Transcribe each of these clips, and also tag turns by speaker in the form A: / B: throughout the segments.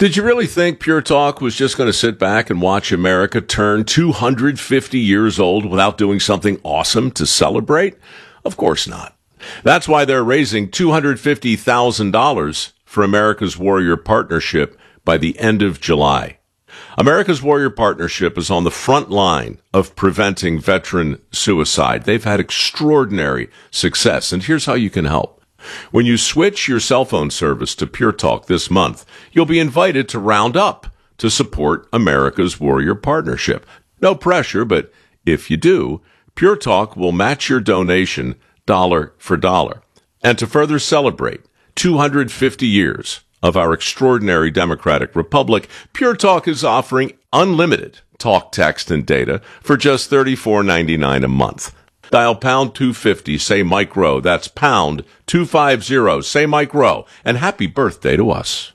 A: Did you really think Pure Talk was just going to sit back and watch America turn 250 years old without doing something awesome to celebrate? Of course not. That's why they're raising $250,000 for America's Warrior Partnership by the end of July. America's Warrior Partnership is on the front line of preventing veteran suicide. They've had extraordinary success, and here's how you can help. When you switch your cell phone service to Pure Talk this month, you'll be invited to round up to support America's Warrior Partnership. No pressure, but if you do, Pure Talk will match your donation dollar for dollar. And to further celebrate 250 years of our extraordinary democratic republic, Pure Talk is offering unlimited talk, text, and data for just $34.99 a month. Dial pound 250, say Mike Rowe. That's pound 250, say Mike Rowe. And happy birthday to us.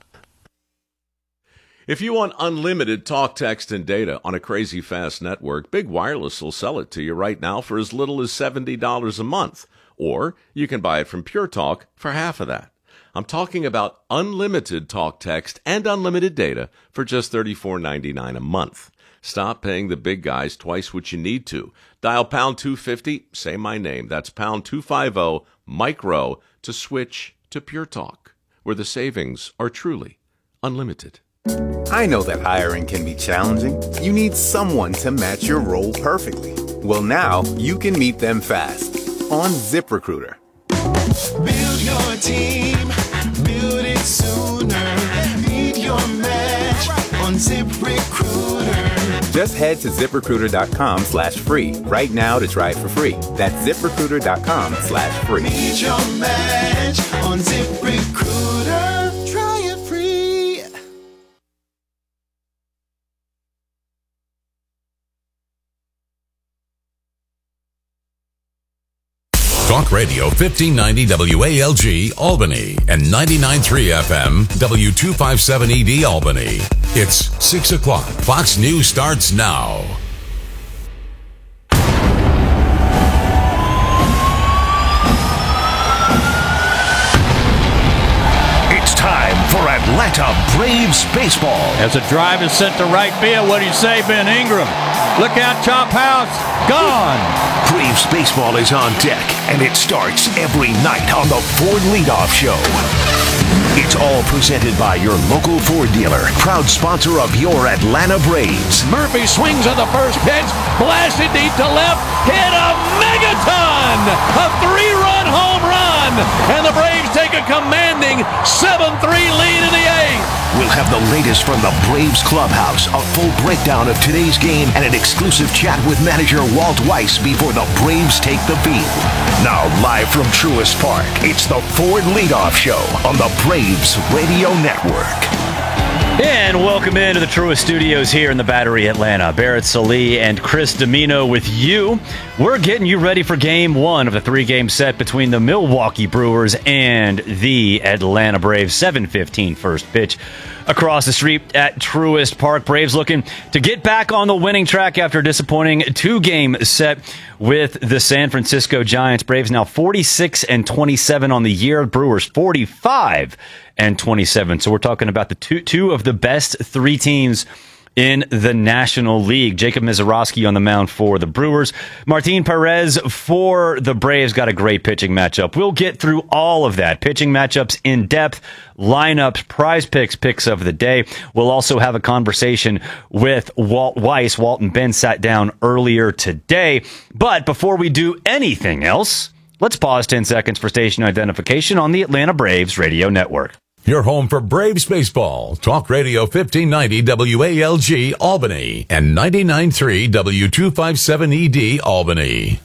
A: If you want unlimited talk, text, and data on a crazy fast network, Big Wireless will sell it to you right now for as little as $70 a month. Or you can buy it from Pure Talk for half of that. I'm talking about unlimited talk, text, and unlimited data for just $34.99 a month. Stop paying the big guys twice what you need to. Dial pound 250, say my name. That's pound 250, Mike Rowe, to switch to Pure Talk, where the savings are truly unlimited.
B: I know that hiring can be challenging. You need someone to match your role perfectly. Well, now you can meet them fast on ZipRecruiter.
C: Build your team, build it sooner. Meet your match on ZipRecruiter.
B: Just head to ZipRecruiter.com/free right now to try it for free. That's ZipRecruiter.com/free.
C: Meet your match on ZipRecruiter. Try it free.
D: Talk Radio 1590 WALG Albany and 99.3 FM W257ED Albany. It's 6 o'clock. Fox News starts now.
E: It's time for Atlanta Braves baseball.
F: As a drive is sent to right field, what do you say, Ben Ingram? Look out, Chop House, gone!
E: Braves baseball is on deck, and it starts every night on the Ford Leadoff Show. It's all presented by your local Ford dealer, proud sponsor of your Atlanta Braves.
F: Murphy swings on the first pitch, blasted deep to left, hit a megaton! A 3-run home run! And the Braves take a commanding 7-3 lead in the 8th.
E: We'll have the latest from the Braves clubhouse, a full breakdown of today's game, and an exclusive chat with manager Walt Weiss before the Braves take the field. Now, live from Truist Park, it's the Ford Leadoff Show on the Braves Radio Network.
G: And welcome into the Truist Studios here in the Battery, Atlanta. Barrett Sallee and Chris Domino with you. We're getting you ready for Game 1 of the 3-game set between the Milwaukee Brewers and the Atlanta Braves. 7:15 first pitch across the street at Truist Park. Braves looking to get back on the winning track after a disappointing 2-game set with the San Francisco Giants. Braves now 46-27 on the year. Brewers 45-27. So we're talking about the two of the best 3 teams in the National League. Jacob Misiorowski on the mound for the Brewers. Martin Perez for the Braves. Got a great pitching matchup. We'll get through all of that. Pitching matchups in depth, lineups, prize picks of the day. We'll also have a conversation with Walt Weiss. Walt and Ben sat down earlier today. But before we do anything else, let's pause 10 seconds for station identification on the Atlanta Braves Radio Network.
D: Your home for Braves baseball. Talk Radio 1590 WALG Albany and 99.3 W257ED Albany.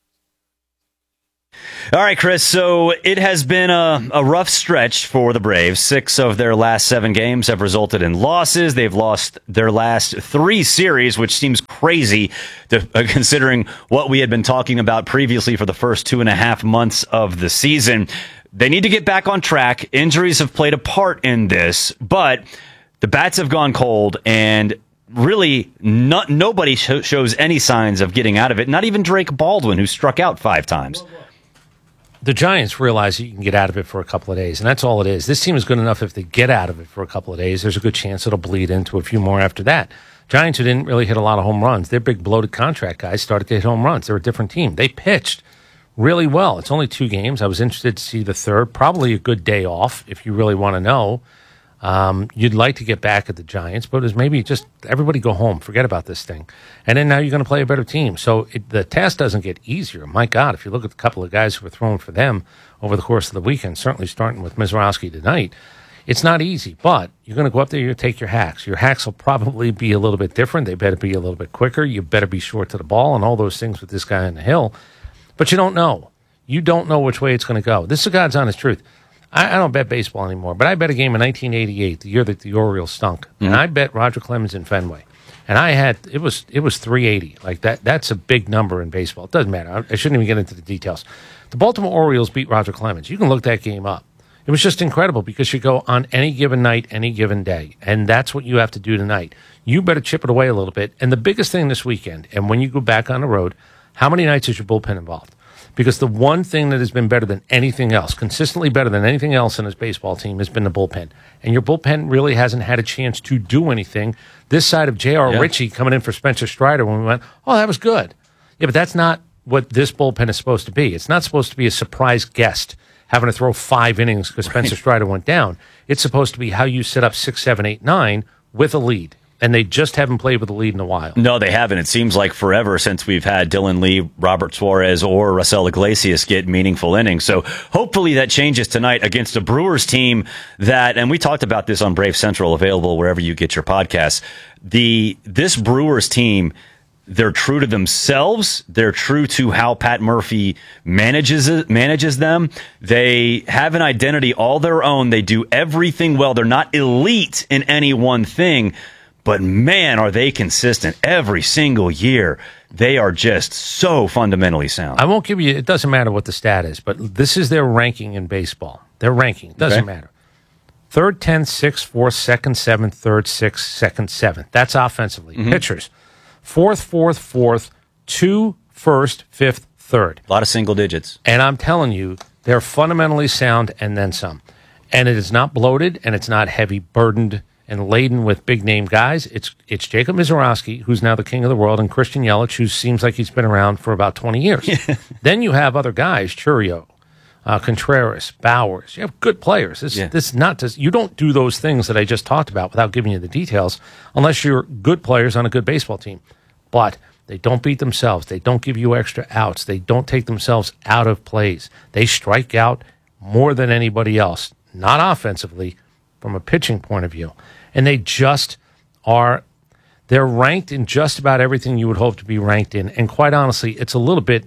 G: All right, Chris, so it has been a rough stretch for the Braves. 6 of their last 7 games have resulted in losses. They've lost their last 3 series, which seems crazy considering what we had been talking about previously for the first 2.5 months of the season. They need to get back on track. Injuries have played a part in this, but the bats have gone cold, and really nobody shows any signs of getting out of it. Not even Drake Baldwin, who struck out 5 times.
F: The Giants realize that you can get out of it for a couple of days, and that's all it is. This team is good enough if they get out of it for a couple of days. There's a good chance it'll bleed into a few more after that. Giants, who didn't really hit a lot of home runs, their big bloated contract guys started to hit home runs. They're a different team. They pitched really well. It's only 2 games. I was interested to see the third. Probably a good day off if you really want to know. You'd like to get back at the Giants, but it was maybe just everybody go home, forget about this thing. And then now you're going to play a better team. So the task doesn't get easier. My God, if you look at the couple of guys who were thrown for them over the course of the weekend, certainly starting with Mizorowski tonight, it's not easy, but you're going to go up there, you're going to take your hacks. Your hacks will probably be a little bit different. They better be a little bit quicker. You better be short to the ball and all those things with this guy on the hill. But you don't know. You don't know which way it's going to go. This is a God's honest truth. I don't bet baseball anymore, but I bet a game in 1988, the year that the Orioles stunk, and I bet Roger Clemens in Fenway, and it was 380. Like that's a big number in baseball. It doesn't matter. I shouldn't even get into the details. The Baltimore Orioles beat Roger Clemens. You can look that game up. It was just incredible because you go on any given night, any given day, and that's what you have to do tonight. You better chip it away a little bit. And the biggest thing this weekend, and when you go back on the road, how many nights is your bullpen involved? Because the one thing that has been better than anything else, consistently better than anything else in this baseball team, has been the bullpen. And your bullpen really hasn't had a chance to do anything this side of J.R. Ritchie coming in for Spencer Strider when we went, oh, that was good. Yeah, but that's not what this bullpen is supposed to be. It's not supposed to be a surprise guest having to throw 5 innings because Spencer Strider went down. It's supposed to be how you set up 6, 7, 8, 9 with a lead. And they just haven't played with a lead in a while.
G: No, they haven't. It seems like forever since we've had Dylan Lee, Robert Suarez, or Raisel Iglesias get meaningful innings. So hopefully that changes tonight against a Brewers team that, and we talked about this on Brave Central, available wherever you get your podcasts. This Brewers team, they're true to themselves. They're true to how Pat Murphy manages them. They have an identity all their own. They do everything well. They're not elite in any one thing. But, man, are they consistent every single year. They are just so fundamentally sound.
F: I won't give you – it doesn't matter what the stat is, but this is their ranking in baseball. Their ranking. Doesn't matter. 3rd, 10th, 6th, 4th, 2nd, 7th, 3rd, 6th, 2nd, 7th. That's offensively. Pitchers. 4th, 4th, 2, 1st, 5th, 3rd.
G: A lot of single digits.
F: And I'm telling you, they're fundamentally sound and then some. And it is not bloated and it's not heavy burdened and laden with big-name guys. It's Jacob Mizorowski, who's now the king of the world, and Christian Yelich, who seems like he's been around for about 20 years. Then you have other guys, Churio, Contreras, Bowers. You have good players. This is not just, you don't do those things that I just talked about without giving you the details unless you're good players on a good baseball team. But they don't beat themselves. They don't give you extra outs. They don't take themselves out of plays. They strike out more than anybody else, not offensively, from a pitching point of view. And they just are, they're ranked in just about everything you would hope to be ranked in. And quite honestly, it's a little bit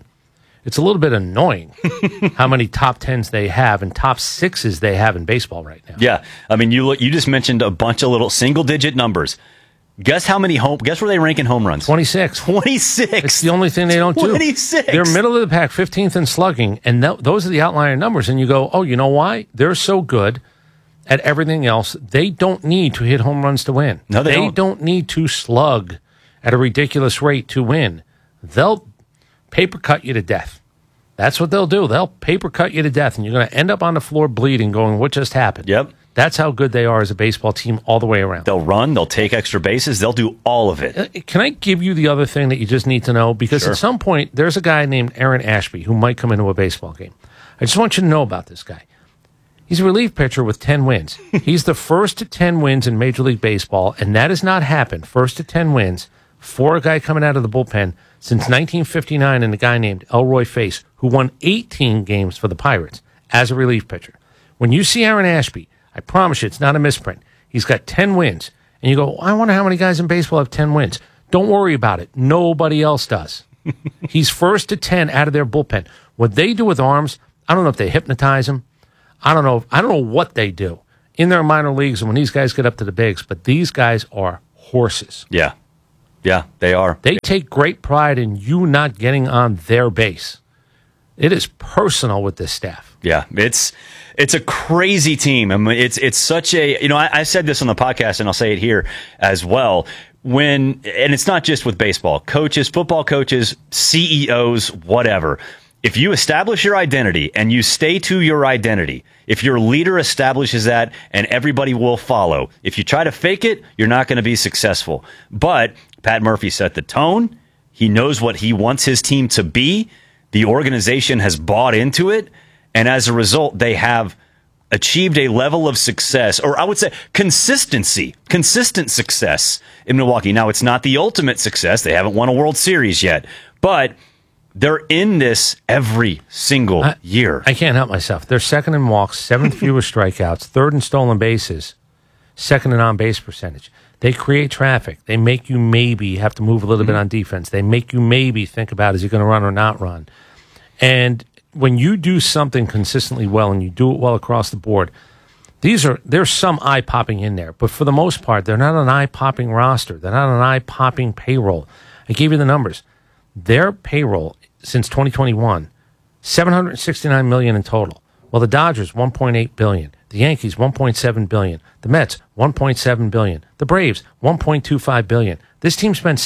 F: annoying how many top 10s they have and top 6s they have in baseball right now.
G: Yeah. I mean, you just mentioned a bunch of little single-digit numbers. Guess where they rank in home runs?
F: 26.
G: 26.
F: It's the only thing they don't do.
G: 26.
F: They're middle of the pack, 15th in slugging, and those are the outlier numbers. And you go, oh, you know why? They're so good at everything else. They don't need to hit home runs to win.
G: No, they
F: don't need to slug at a ridiculous rate to win. They'll paper cut you to death. That's what they'll do. They'll paper cut you to death, and you're going to end up on the floor bleeding going, what just happened?
G: Yep.
F: That's how good they are as a baseball team all the way around.
G: They'll run. They'll take extra bases. They'll do all of it.
F: Can I give you the other thing that you just need to know? Because at some point, there's a guy named Aaron Ashby who might come into a baseball game. I just want you to know about this guy. He's a relief pitcher with 10 wins. He's the first to 10 wins in Major League Baseball, and that has not happened. First to 10 wins for a guy coming out of the bullpen since 1959, and a guy named Elroy Face, who won 18 games for the Pirates as a relief pitcher. When you see Aaron Ashby, I promise you, it's not a misprint. He's got 10 wins. And you go, I wonder how many guys in baseball have 10 wins. Don't worry about it. Nobody else does. He's first to 10 out of their bullpen. What they do with arms, I don't know if they hypnotize him. I don't know what they do in their minor leagues and when these guys get up to the bigs, but these guys are horses.
G: Yeah. Yeah, they are.
F: They take great pride in you not getting on their base. It is personal with this staff.
G: Yeah, it's a crazy team. I mean, it's such a, I said this on the podcast and I'll say it here as well. And it's not just with baseball, coaches, football coaches, CEOs, whatever. if you establish your identity and you stay to your identity, if your leader establishes that and everybody will follow, if you try to fake it, you're not going to be successful. But Pat Murphy set the tone. He knows what he wants his team to be. The organization has bought into it. And as a result, they have achieved a level of success, or I would say consistent success in Milwaukee. Now, it's not the ultimate success. They haven't won a World Series yet. But they're in this every single year.
H: I can't help myself. They're second in walks, seventh fewest strikeouts, third in stolen bases, second in on-base percentage. They create traffic. They make you maybe have to move a little bit on defense. They make you maybe think about, is he going to run or not run? And when you do something consistently well and you do it well across the board, there's some eye-popping in there. But for the most part, they're not an eye-popping roster. They're not an eye-popping payroll. I gave you the numbers. Their payroll since 2021, $769 million in total. Well, the Dodgers, $1.8 billion. The Yankees, $1.7 billion. The Mets, $1.7 billion. The Braves, $1.25 billion. This team spent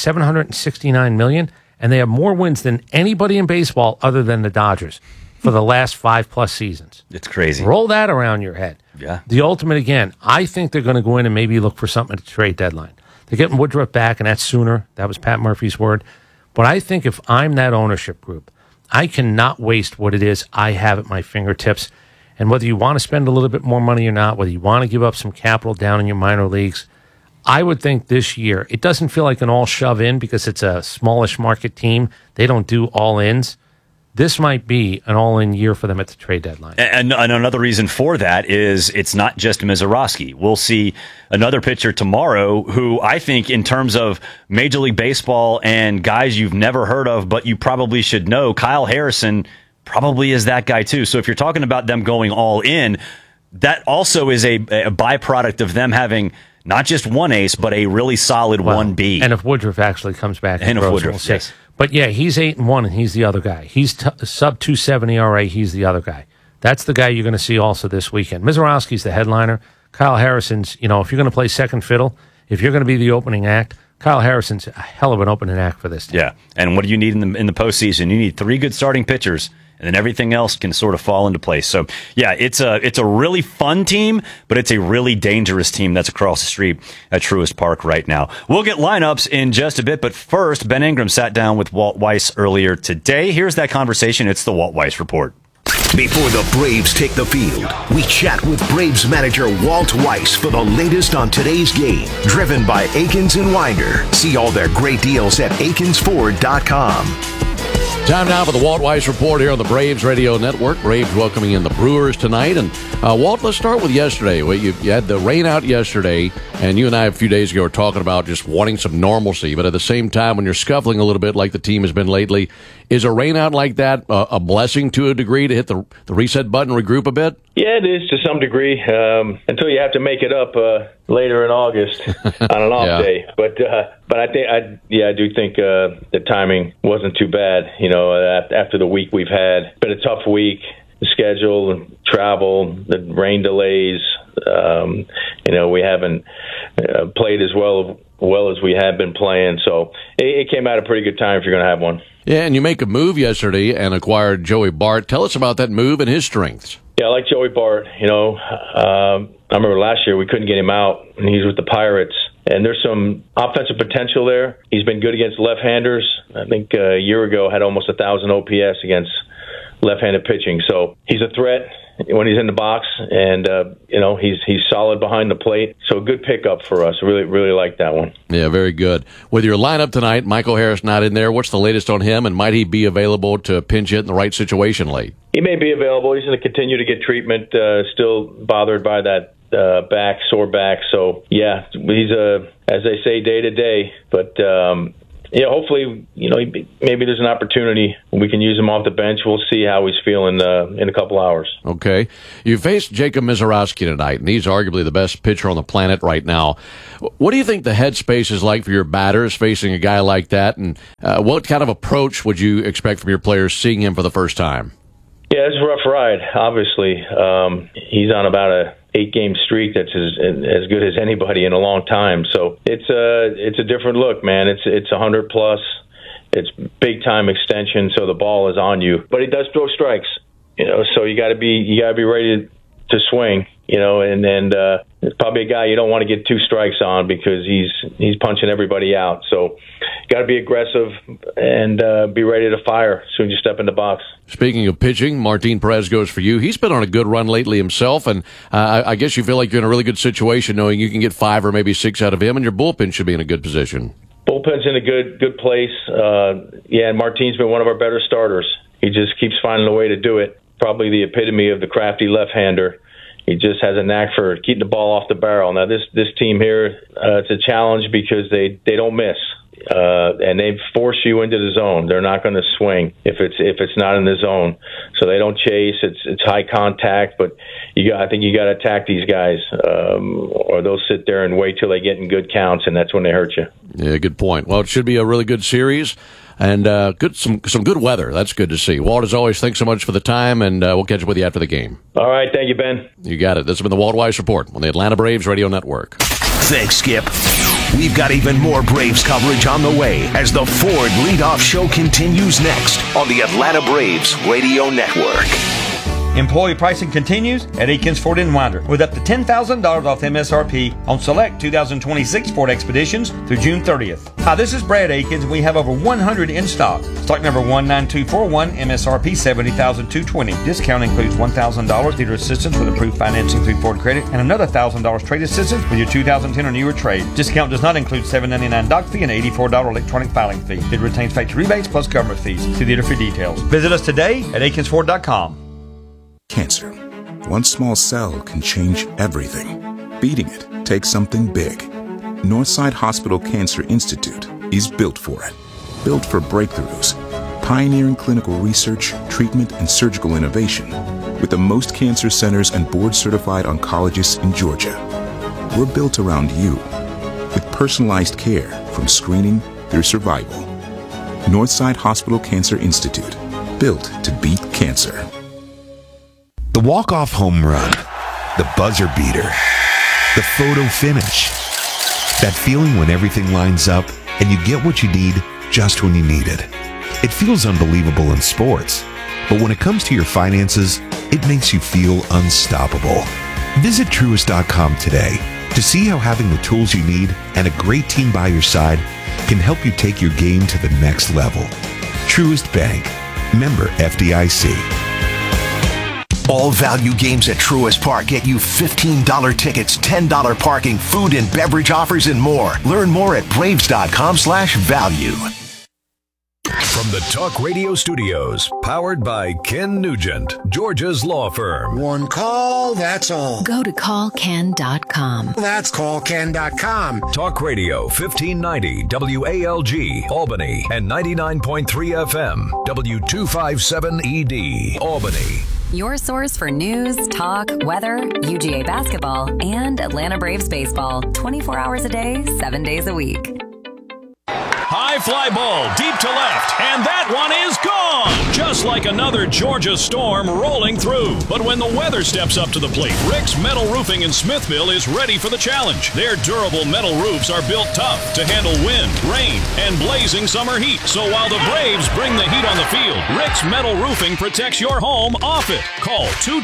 H: $769 million, and they have more wins than anybody in baseball other than the Dodgers for the last 5+ seasons.
G: It's crazy.
H: Roll that around your head.
G: Yeah.
H: The ultimate, again, I think they're going to go in and maybe look for something at the trade deadline. They're getting Woodruff back, and that's sooner. That was Pat Murphy's word. But I think if I'm that ownership group, I cannot waste what it is I have at my fingertips. And whether you want to spend a little bit more money or not, whether you want to give up some capital down in your minor leagues, I would think this year, it doesn't feel like an all shove in because it's a smallish market team. They don't do all ins. This might be an all-in year for them at the trade deadline.
G: And another reason for that is it's not just Mizorowski. We'll see another pitcher tomorrow who I think in terms of Major League Baseball and guys you've never heard of but you probably should know, Kyle Harrison probably is that guy too. So if you're talking about them going all in, that also is a byproduct of them having not just one ace, but a really solid 1B.
H: And if Woodruff actually comes back.
G: And if Woodruff,
H: we'll
G: yes.
H: But yeah, he's 8-1, and he's the other guy. He's sub 2.7 ERA. He's the other guy. That's the guy you're going to see also this weekend. Mizorowski's the headliner. Kyle Harrison's, if you're going to play second fiddle, if you're going to be the opening act, Kyle Harrison's a hell of an opening act for this team.
G: Yeah, and what do you need in the postseason? You need 3 good starting pitchers, and then everything else can sort of fall into place. So, yeah, it's a really fun team, but it's a really dangerous team that's across the street at Truist Park right now. We'll get lineups in just a bit, but first, Ben Ingram sat down with Walt Weiss earlier today. Here's that conversation. It's the Walt Weiss Report.
E: Before the Braves take the field, we chat with Braves manager Walt Weiss for the latest on today's game. Driven by Akins and Winder. See all their great deals at akinsford.com.
I: Time now for the Walt Weiss Report here on the Braves Radio Network. Braves welcoming in the Brewers tonight. And Walt, let's start with yesterday. Well, you had the rain out yesterday, and you and I a few days ago were talking about just wanting some normalcy. But at the same time, when you're scuffling a little bit like the team has been lately, is a rain out like that a blessing to a degree to hit the reset button, regroup a bit?
J: Yeah, it is to some degree, until you have to make it up later in August on an off day. But I do think the timing wasn't too bad. After the week we've had, been a tough week. The schedule, travel, the rain delays. We haven't played as well as we have been playing. So it came out a pretty good time if you're going to have one.
I: Yeah, and you make a move yesterday and acquired Joey Bart. Tell us about that move and his strengths.
J: Yeah, I like Joey Bart. I remember last year we couldn't get him out, and he's with the Pirates. And there's some offensive potential there. He's been good against left-handers. I think a year ago had almost 1,000 OPS against left-handed pitching. So he's a threat when he's in the box, and he's solid behind the plate. So a good pickup for us. Really, really like that one.
I: Yeah, very good. With your lineup tonight, Michael Harris not in there. What's the latest on him, and might he be available to pinch hit in the right situation late?
J: He may be available. He's going to continue to get treatment. Still bothered by that sore back. So yeah, he's as they say, day to day. But hopefully, maybe there's an opportunity we can use him off the bench. We'll see how he's feeling in a couple hours.
I: Okay. You faced Jacob Mizorowski tonight, and he's arguably the best pitcher on the planet right now. What do you think the headspace is like for your batters facing a guy like that? And what kind of approach would you expect from your players seeing him for the first time?
J: Yeah, it's a rough ride, obviously. He's on about a 8-game streak that's as good as anybody in a long time. So it's a different look, man. It's 100 plus. It's big time extension, so the ball is on you. But he does throw strikes, so you got to be ready to swing, and it's probably a guy you don't want to get 2 strikes on because he's punching everybody out. So got to be aggressive and be ready to fire as soon as you step in the box.
I: Speaking of pitching, Martin Perez goes for you. He's been on a good run lately himself, and I guess you feel like you're in a really good situation knowing you can get 5 or maybe 6 out of him, and your bullpen should be in a good position.
J: Bullpen's in a good place. And Martin's been one of our better starters. He just keeps finding a way to do it. Probably the epitome of the crafty left-hander. He just has a knack for keeping the ball off the barrel. Now, this team here, it's a challenge because they don't miss. And they force you into the zone. They're not going to swing if it's not in the zone. So they don't chase. It's high contact, but I think you got to attack these guys, or they'll sit there and wait till they get in good counts, and that's when they hurt you.
I: Yeah, good point. Well, it should be a really good series. And some good weather. That's good to see. Walt, as always, thanks so much for the time, and we'll catch up with you after the game.
J: All right. Thank you, Ben.
I: You got it. This has been the Walt Weiss Report on the Atlanta Braves Radio Network.
E: Thanks, Skip. We've got even more Braves coverage on the way as the Ford Leadoff Show continues next on the Atlanta Braves Radio Network.
K: Employee pricing continues at Aikens Ford & Winder with up to $10,000 off MSRP on select 2026 Ford Expeditions through June 30th. Hi, this is Brad Aikens, and we have over 100 in stock. Stock number 19241, MSRP $70,220. Discount includes $1,000 dealer assistance with approved financing through Ford Credit and another $1,000 trade assistance with your 2010 or newer trade. Discount does not include $7.99 doc fee and $84 electronic filing fee. It retains factory rebates plus government fees. See dealer for details. Visit us today at AikensFord.com.
L: Cancer. One small cell can change everything. Beating it takes something big. Northside Hospital Cancer Institute is built for it. Built for breakthroughs, pioneering clinical research, treatment, and surgical innovation, with the most cancer centers and board-certified oncologists in Georgia. We're built around you, with personalized care from screening through survival. Northside Hospital Cancer Institute, built to beat cancer.
M: The walk-off home run, the buzzer beater, the photo finish. That feeling when everything lines up and you get what you need just when you need it. It feels unbelievable in sports, but when it comes to your finances, it makes you feel unstoppable. Visit Truist.com today to see how having the tools you need and a great team by your side can help you take your game to the next level. Truist Bank. Member FDIC.
E: All value games at Truist Park get you $15 tickets, $10 parking, food and beverage offers, and more. Learn more at Braves.com/value.
D: From the Talk Radio Studios, powered by Ken Nugent, Georgia's law firm.
N: One call, that's all.
O: Go to callken.com.
N: That's callken.com.
D: Talk Radio 1590 WALG, Albany, and 99.3 FM, W257ED, Albany.
O: Your source for news, talk, weather, UGA basketball, and Atlanta Braves baseball. 24 hours a day, 7 days a week.
F: High fly ball deep to left, and that one is gone! Just like another Georgia storm rolling through. But when the weather steps up to the plate, Rick's Metal Roofing in Smithville is ready for the challenge. Their durable metal roofs are built tough to handle wind, rain, and blazing summer heat. So while the Braves bring the heat on the field, Rick's Metal Roofing protects your home off it. Call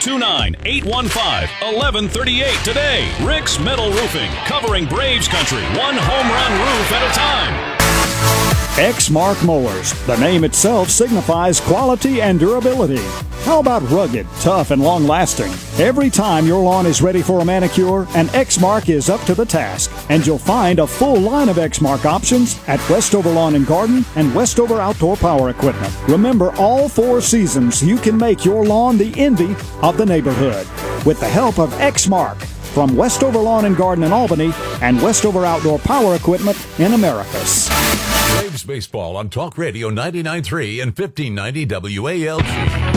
F: 229-815-1138 today. Rick's Metal Roofing, covering Braves country, one home run roof at a time.
P: Exmark Mowers. The name itself signifies quality and durability. How about rugged, tough, and long-lasting? Every time your lawn is ready for a manicure, an Exmark is up to the task. And you'll find a full line of Exmark options at Westover Lawn and Garden and Westover Outdoor Power Equipment. Remember, all 4 seasons, you can make your lawn the envy of the neighborhood with the help of Exmark from Westover Lawn and Garden in Albany and Westover Outdoor Power Equipment in Americus.
D: Braves baseball on Talk Radio 99.3 and 1590 WALG.